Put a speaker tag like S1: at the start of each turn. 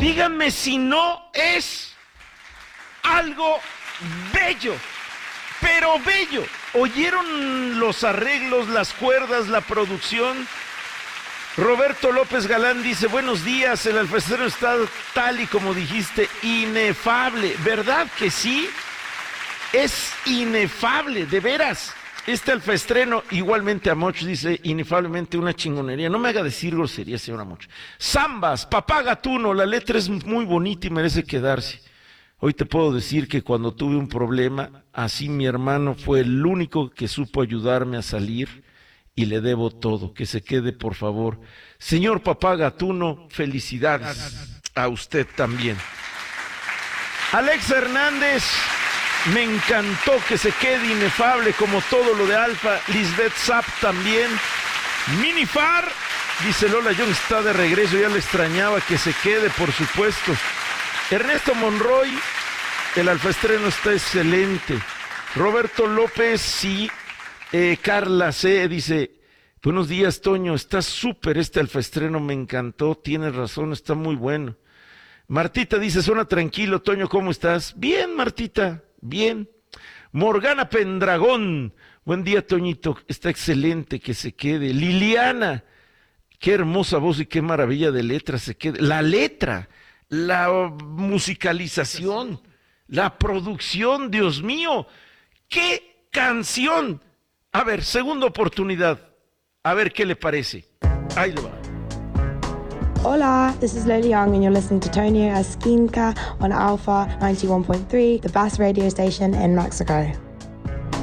S1: Díganme si no es algo bello, pero bello. ¿Oyeron los arreglos, las cuerdas, la producción? Roberto López Galán dice, buenos días, el alfaestreno está tal y como dijiste, inefable. ¿Verdad que sí? Es inefable, de veras. Este alfaestreno, igualmente a Moch dice, inefablemente una chingonería. No me haga decir grosería, señora Moch. Zambas, Papá Gatuno, la letra es muy bonita y merece quedarse. Hoy te puedo decir que cuando tuve un problema, así mi hermano fue el único que supo ayudarme a salir y le debo todo. Que se quede, por favor. Señor Papá Gatuno, felicidades a usted también. Alex Hernández, me encantó que se quede inefable como todo lo de Alfa. Lisbeth Zapp también. Minifar, dice Lola Young, está de regreso, ya le extrañaba, que se quede, por supuesto. Ernesto Monroy, el alfaestreno está excelente. Roberto López, sí. Carla C. dice, buenos días, Toño, está súper este alfaestreno, me encantó, tienes razón, está muy bueno. Martita dice, suena tranquilo, Toño, ¿cómo estás? Bien, Martita, bien. Morgana Pendragón, buen día, Toñito, está excelente, que se quede. Liliana, qué hermosa voz y qué maravilla de letra se quede. La letra, la musicalización, la producción, Dios mío, qué canción. A ver, segunda oportunidad, a ver qué le parece. Ahí le va.
S2: Hola, this is Lily Young and you're listening to Tonio Esquinca on Alpha 91.3, the Bass radio station in Mexico.